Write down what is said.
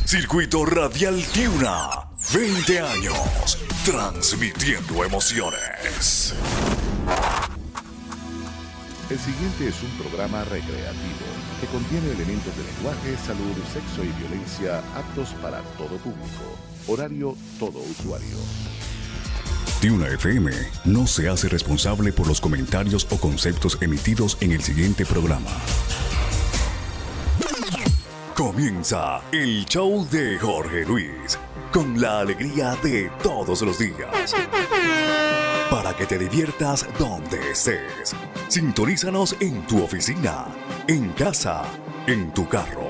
Circuito Radial Tiuna. 20 años. Transmitiendo emociones. El siguiente es un programa recreativo que contiene elementos de lenguaje, salud, sexo y violencia aptos para todo público. Horario todo usuario. Tiuna FM no se hace responsable por los comentarios o conceptos emitidos en el siguiente programa. Comienza el show de Jorge Luis, con la alegría de todos los días. Para que te diviertas donde estés. Sintonízanos en tu oficina, en casa, en tu carro,